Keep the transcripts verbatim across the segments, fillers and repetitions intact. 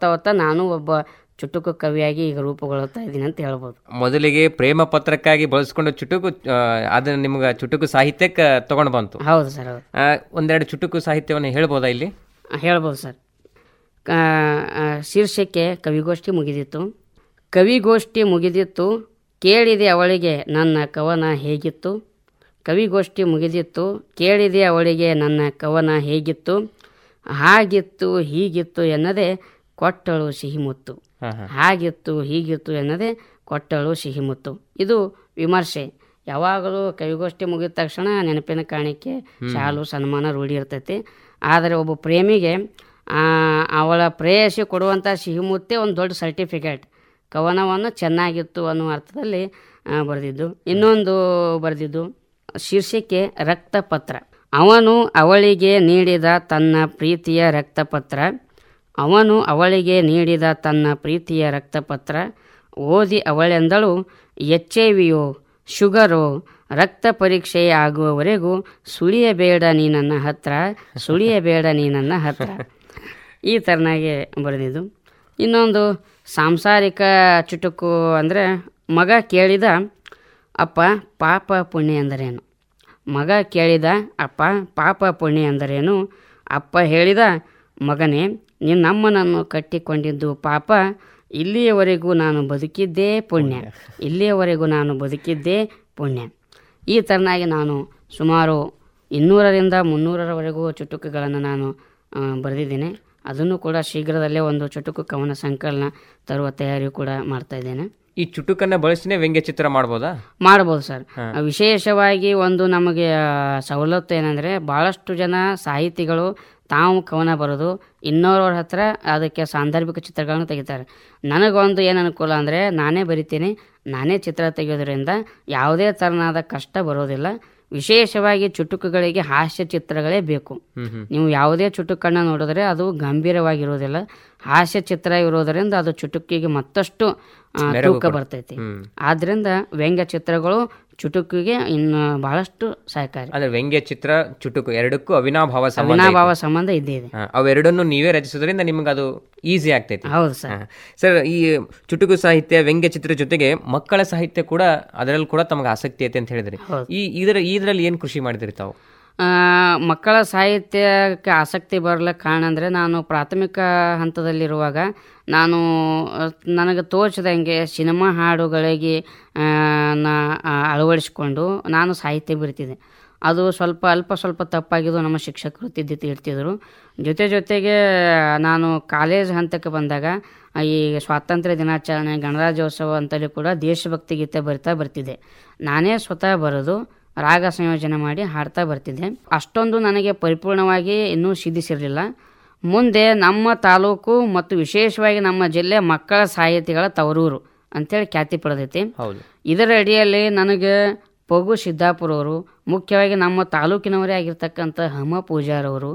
ಹೋಗ್ತಾ ಹೋಗ್ತಾ ನಾನು ಒಬ್ಬ ಚುಟುಕು ಕವಿಯಾಗಿ ಈಗ ರೂಪುಗೊಳ್ಳುತ್ತಾ ಇದ್ದೀನಿ ಅಂತ ಹೇಳ್ಬೋದು. ಮೊದಲಿಗೆ ಪ್ರೇಮ ಪತ್ರಕ್ಕಾಗಿ ಬಳಸ್ಕೊಂಡು ಚುಟುಕು ಅದನ್ನ ನಿಮ್ಗೆ ಚುಟುಕು ಸಾಹಿತ್ಯಕ್ಕೆ ತಗೊಂಡು ಬಂತು. ಹೌದು ಸರ್. ಹೌದು. ಒಂದೆರಡು ಚುಟುಕು ಸಾಹಿತ್ಯವನ್ನು ಹೇಳ್ಬೋದಾ ಇಲ್ಲಿ? ಹೇಳ್ಬೋದು ಸರ್. ಶೀರ್ಷಿಕೆ ಕವಿಗೋಷ್ಠಿ ಮುಗಿದಿತ್ತು. ಕವಿಗೋಷ್ಠಿ ಮುಗಿದಿತ್ತು, ಕೇಳಿದೆ ಅವಳಿಗೆ ನನ್ನ ಕವನ ಹೇಗಿತ್ತು. ಕವಿಗೋಷ್ಠಿ ಮುಗಿದಿತ್ತು, ಕೇಳಿದೆ ಅವಳಿಗೆ ನನ್ನ ಕವನ ಹೇಗಿತ್ತು. ಹಾಗಿತ್ತು ಹೀಗಿತ್ತು ಎನ್ನದೆ ಕೊಟ್ಟಳು ಸಿಹಿಮುತ್ತು. ಹಾಗಿತ್ತು ಹೀಗಿತ್ತು ಎನ್ನದೆ ಕೊಟ್ಟಳು ಸಿಹಿಮುತ್ತು. ಇದು ವಿಮರ್ಶೆ. ಯಾವಾಗಲೂ ಕವಿಗೋಷ್ಠಿ ಮುಗಿದ ತಕ್ಷಣ ನೆನಪಿನ ಕಾಣಿಕೆ, ಶಾಲು, ಸನ್ಮಾನ ರೂಢಿ ಇರ್ತೈತಿ. ಆದರೆ ಒಬ್ಬ ಪ್ರೇಮಿಗೆ ಅವಳ ಪ್ರೇಯಸಿ ಕೊಡುವಂಥ ಸಿಹಿಮುತ್ತೇ ಒಂದು ದೊಡ್ಡ ಸರ್ಟಿಫಿಕೇಟ್. ಕವನವನ್ನು ಚೆನ್ನಾಗಿತ್ತು ಅನ್ನುವ ಅರ್ಥದಲ್ಲಿ ಬರೆದಿದ್ದು. ಇನ್ನೊಂದು ಬರೆದಿದ್ದು ಶೀರ್ಷಿಕೆ ರಕ್ತಪತ್ರ. ಅವನು ಅವಳಿಗೆ ನೀಡಿದ ತನ್ನ ಪ್ರೀತಿಯ ರಕ್ತಪತ್ರ. ಅವನು ಅವಳಿಗೆ ನೀಡಿದ ತನ್ನ ಪ್ರೀತಿಯ ರಕ್ತಪತ್ರ. ಓದಿ ಅವಳೆಂದಳು, ಎಚ್ ಐ ವಿಯೋ ಶುಗರೋ ರಕ್ತ ಪರೀಕ್ಷೆ ಆಗುವವರೆಗೂ ಸುಳಿಯಬೇಡ ನೀ ನನ್ನ ಹತ್ರ, ಸುಳಿಯಬೇಡ ನೀ ನನ್ನ ಹತ್ರ. ಈ ಥರನಾಗೆ ಬರೆದಿದ್ದು. ಇನ್ನೊಂದು ಸಾಂಸಾರಿಕ ಚುಟುಕು ಅಂದರೆ ಮಗ ಕೇಳಿದ ಅಪ್ಪ ಪಾಪ ಪುಣ್ಯ ಎಂದರೇನು. ಮಗ ಕೇಳಿದ ಅಪ್ಪ ಪಾಪ ಪುಣ್ಯ ಎಂದರೇನು. ಅಪ್ಪ ಹೇಳಿದ, ಮಗನೇ ನಿನ್ನಮ್ಮನನ್ನು ಕಟ್ಟಿಕೊಂಡಿದ್ದು ಪಾಪ, ಇಲ್ಲಿಯವರೆಗೂ ನಾನು ಬದುಕಿದ್ದೇ ಪುಣ್ಯ, ಇಲ್ಲಿಯವರೆಗೂ ನಾನು ಬದುಕಿದ್ದೇ ಪುಣ್ಯ. ಈ ಥರನಾಗಿ ನಾನು ಸುಮಾರು ಇನ್ನೂರರಿಂದ ಮುನ್ನೂರರವರೆಗೂ ಚುಟುಕುಗಳನ್ನು ನಾನು ಬರೆದಿದ್ದೇನೆ. ಅದನ್ನು ಕೂಡ ಶೀಘ್ರದಲ್ಲೇ ಒಂದು ಚುಟುಕು ಕವನ ಸಂಕಲನ ತರುವ ತಯಾರಿ ಕೂಡ ಮಾಡ್ತಾ ಇದ್ದೇನೆ. ಈ ಚುಟುಕನ್ನು ಬಳಸಿನೇ ವ್ಯಂಗ್ಯ ಚಿತ್ರ ಮಾಡ್ಬೋದಾ? ಮಾಡ್ಬೋದು ಸರ್. ವಿಶೇಷವಾಗಿ ಒಂದು ನಮಗೆ ಸವಲತ್ತು ಏನಂದರೆ, ಭಾಳಷ್ಟು ಜನ ಸಾಹಿತಿಗಳು ತಾವು ಕವನ ಬರೋದು, ಇನ್ನೋರವ್ರ ಹತ್ರ ಅದಕ್ಕೆ ಸಾಂದರ್ಭಿಕ ಚಿತ್ರಗಳನ್ನು ತೆಗಿತಾರೆ. ನನಗೊಂದು ಏನು ಅನುಕೂಲ ಅಂದರೆ, ನಾನೇ ಬರಿತೀನಿ, ನಾನೇ ಚಿತ್ರ ತೆಗೆಯೋದ್ರಿಂದ ಯಾವುದೇ ಥರನಾದ ಕಷ್ಟ ಬರೋದಿಲ್ಲ. ವಿಶೇಷವಾಗಿ ಚುಟುಕುಗಳಿಗೆ ಹಾಸ್ಯ ಚಿತ್ರಗಳೇ ಬೇಕು. ನೀವು ಯಾವುದೇ ಚುಟುಕನ್ನು ನೋಡಿದ್ರೆ ಅದು ಗಂಭೀರವಾಗಿರೋದಿಲ್ಲ. ಹಾಸ್ಯ ಚಿತ್ರ ಇರೋದರಿಂದ ಅದು ಚುಟುಕಿಗೆ ಮತ್ತಷ್ಟು ತೂಕ ಬರ್ತೈತಿ. ಆದ್ರಿಂದ ವ್ಯಂಗ್ಯ ಚಿತ್ರಗಳು ಚುಟುಕಿಗೆ ಇನ್ನು ಬಹಳಷ್ಟು ಸಹಕಾರಿ. ಅಂದ್ರೆ ವ್ಯಂಗ್ಯ ಚಿತ್ರ ಚುಟುಕು ಎರಡಕ್ಕೂ ಅವಿನಾಭಾವ ಅವಿನಾಭಾವ ಸಂಬಂಧ ಇದ್ದೇ ಇದೆ. ಅವೆರಡನ್ನು ನೀವೇ ರಚಿಸೋದ್ರಿಂದ ನಿಮ್ಗೆ ಅದು ಈಸಿ ಆಗ್ತೈತಿ. ಹೌದು ಸರ್. ಸರ್, ಈ ಚುಟುಕು ಸಾಹಿತ್ಯ ವ್ಯಂಗ್ಯ ಚಿತ್ರ ಜೊತೆಗೆ ಮಕ್ಕಳ ಸಾಹಿತ್ಯ ಕೂಡ ಅದರಲ್ಲಿ ಕೂಡ ತಮಗೆ ಆಸಕ್ತಿ ಐತೆ ಅಂತ ಹೇಳಿದ್ರಿ. ಈ ಇದರ ಇದರಲ್ಲಿ ಏನು ಕೃಷಿ ಮಾಡಿದ್ರಿ ತಾವು? ಮಕ್ಕಳ ಸಾಹಿತ್ಯಕ್ಕೆ ಆಸಕ್ತಿ ಬರಲಿಕ್ಕೆ ಕಾರಣ ಅಂದರೆ, ನಾನು ಪ್ರಾಥಮಿಕ ಹಂತದಲ್ಲಿರುವಾಗ ನಾನು ನನಗೆ ತೋಚದಂಗೆ ಸಿನಿಮಾ ಹಾಡುಗಳಿಗೆ ನಾ ಅಳವಡಿಸಿಕೊಂಡು ನಾನು ಸಾಹಿತ್ಯ ಬರಿತಿದ್ದೆ. ಅದು ಸ್ವಲ್ಪ ಅಲ್ಪ ಸ್ವಲ್ಪ ತಪ್ಪಾಗಿದ್ದು ನಮ್ಮ ಶಿಕ್ಷಕರು ತಿದ್ದಿ ತಿಳ್ತಿದ್ರು. ಜೊತೆ ಜೊತೆಗೆ ನಾನು ಕಾಲೇಜ್ ಹಂತಕ್ಕೆ ಬಂದಾಗ ಈ ಸ್ವಾತಂತ್ರ್ಯ ದಿನಾಚರಣೆ, ಗಣರಾಜ್ಯೋತ್ಸವ ಅಂತಲೂ ಕೂಡ ದೇಶಭಕ್ತಿ ಗೀತೆ ಬರಿತಾ ಬರ್ತಿದ್ದೆ. ನಾನೇ ಸ್ವತಃ ಬರೆದು ರಾಗ ಸಂಯೋಜನೆ ಮಾಡಿ ಹಾಡ್ತಾ ಬರ್ತಿದ್ದೆ. ಅಷ್ಟೊಂದು ನನಗೆ ಪರಿಪೂರ್ಣವಾಗಿ ಇನ್ನೂ ಸಿದ್ಧಿಸಿರಲಿಲ್ಲ. ಮುಂದೆ ನಮ್ಮ ತಾಲೂಕು ಮತ್ತು ವಿಶೇಷವಾಗಿ ನಮ್ಮ ಜಿಲ್ಲೆ ಮಕ್ಕಳ ಸಾಹಿತಿಗಳ ತವರೂರು ಅಂತೇಳಿ ಖ್ಯಾತಿ ಪಡೆದೈತಿ. ಇದರ ಅಡಿಯಲ್ಲಿ ನನಗೆ ಪಗು ಸಿದ್ದಾಪುರವರು, ಮುಖ್ಯವಾಗಿ ನಮ್ಮ ತಾಲೂಕಿನವರೇ ಆಗಿರ್ತಕ್ಕಂಥ ಹಮ ಪೂಜಾರವರು,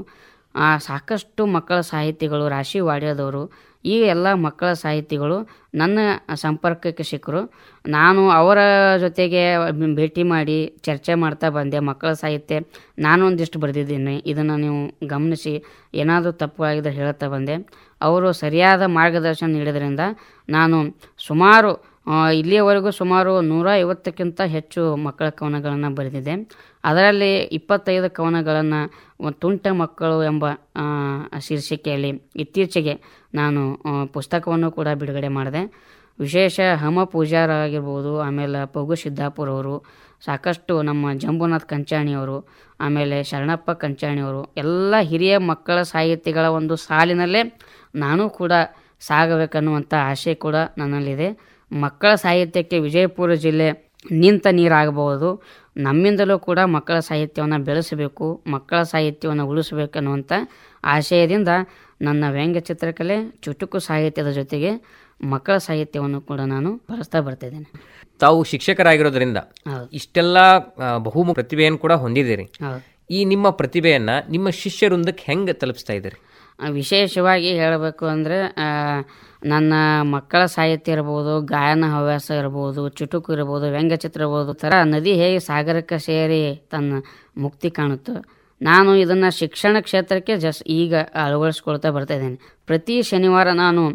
ಸಾಕಷ್ಟು ಮಕ್ಕಳ ಸಾಹಿತಿಗಳು, ರಾಶಿ ವಾಡ್ಯದವರು, ಈ ಎಲ್ಲ ಮಕ್ಕಳ ಸಾಹಿತಿಗಳು ನನ್ನ ಸಂಪರ್ಕಕ್ಕೆ ಸಿಕ್ಕರು. ನಾನು ಅವರ ಜೊತೆಗೆ ಭೇಟಿ ಮಾಡಿ ಚರ್ಚೆ ಮಾಡ್ತಾ ಬಂದೆ. ಮಕ್ಕಳ ಸಾಹಿತ್ಯ ನಾನು ಒಂದಿಷ್ಟು ಬರೆದಿದ್ದೀನಿ, ಇದನ್ನು ನೀವು ಗಮನಿಸಿ ಏನಾದರೂ ತಪ್ಪು ಆಗಿದ್ರೆ ಹೇಳ್ತಾ ಬಂದೆ. ಅವರು ಸರಿಯಾದ ಮಾರ್ಗದರ್ಶನ ನೀಡಿದ್ರಿಂದ ನಾನು ಸುಮಾರು ಇಲ್ಲಿಯವರೆಗೂ ಸುಮಾರು ನೂರ ಐವತ್ತಕ್ಕಿಂತ ಹೆಚ್ಚು ಮಕ್ಕಳ ಕವನಗಳನ್ನು ಬರೆದಿದ್ದೆ. ಅದರಲ್ಲಿ ಇಪ್ಪತ್ತೈದು ಕವನಗಳನ್ನು ತುಂಟ ಮಕ್ಕಳು ಎಂಬ ಶೀರ್ಷಿಕೆಯಲ್ಲಿ ಇತ್ತೀಚೆಗೆ ನಾನು ಪುಸ್ತಕವನ್ನು ಕೂಡ ಬಿಡುಗಡೆ ಮಾಡಿದೆ. ವಿಶೇಷ ಹಮ ಪೂಜಾರ ಆಗಿರ್ಬೋದು, ಆಮೇಲೆ ಪಗು ಸಿದ್ದಾಪುರವರು, ಸಾಕಷ್ಟು ನಮ್ಮ ಜಂಬುನಾಥ್ ಕಂಚಾಣಿಯವರು, ಆಮೇಲೆ ಶರಣಪ್ಪ ಕಂಚಾಣಿಯವರು, ಎಲ್ಲ ಹಿರಿಯ ಮಕ್ಕಳ ಸಾಹಿತಿಗಳ ಒಂದು ಸಾಲಿನಲ್ಲೇ ನಾನು ಕೂಡ ಸಾಗಬೇಕನ್ನುವಂಥ ಆಶೆ ಕೂಡ ನನ್ನಲ್ಲಿದೆ. ಮಕ್ಕಳ ಸಾಹಿತ್ಯಕ್ಕೆ ವಿಜಯಪುರ ಜಿಲ್ಲೆ ನಿಂತ ನೀರಾಗಬಹುದು. ನಮ್ಮಿಂದಲೂ ಕೂಡ ಮಕ್ಕಳ ಸಾಹಿತ್ಯವನ್ನು ಬೆಳೆಸಬೇಕು, ಮಕ್ಕಳ ಸಾಹಿತ್ಯವನ್ನು ಉಳಿಸಬೇಕನ್ನುವಂಥ ಆಶಯದಿಂದ ನನ್ನ ವ್ಯಂಗ್ಯ ಚಿತ್ರಕಲೆ, ಚುಟುಕು ಸಾಹಿತ್ಯದ ಜೊತೆಗೆ ಮಕ್ಕಳ ಸಾಹಿತ್ಯವನ್ನು ಕೂಡ ನಾನು ಬಳಸ್ತಾ ಬರ್ತಿದ್ದೇನೆ. ತಾವು ಶಿಕ್ಷಕರಾಗಿರೋದ್ರಿಂದ ಇಷ್ಟೆಲ್ಲ ಬಹುಮುಖ ಪ್ರತಿಭೆಯನ್ನು ಕೂಡ ಹೊಂದಿದ್ದೀರಿ. ಈ ನಿಮ್ಮ ಪ್ರತಿಭೆಯನ್ನು ನಿಮ್ಮ ಶಿಷ್ಯರೊಂದಕ್ಕೆ ಹೆಂಗೆ ತಲುಪಿಸ್ತಾ ಇದ್ದೀರಿ? ವಿಶೇಷವಾಗಿ ಹೇಳಬೇಕು ಅಂದರೆ, ನನ್ನ ಮಕ್ಕಳ ಸಾಹಿತ್ಯ ಇರ್ಬೋದು, ಗಾಯನ ಹವ್ಯಾಸ ಇರ್ಬೋದು, ಚುಟುಕು ಇರ್ಬೋದು, ವ್ಯಂಗ್ಯಚಿತ್ರ ಇರ್ಬೋದು, ಥರ ನದಿ ಹೇಗೆ ಸಾಗರಕ್ಕೆ ಸೇರಿ ತನ್ನ ಮುಕ್ತಿ ಕಾಣುತ್ತೋ, ನಾನು ಇದನ್ನು ಶಿಕ್ಷಣ ಕ್ಷೇತ್ರಕ್ಕೆ ಜಸ್ ಈಗ ಅಳವಡಿಸ್ಕೊಳ್ತಾ ಬರ್ತಾ ಇದ್ದೇನೆ. ಪ್ರತಿ ಶನಿವಾರ ನಾನು